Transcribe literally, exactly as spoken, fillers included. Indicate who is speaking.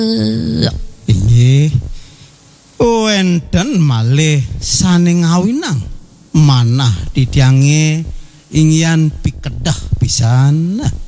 Speaker 1: Inggih. Wenten malih saning ngawinang manah didyange ingyan pikedah pisan.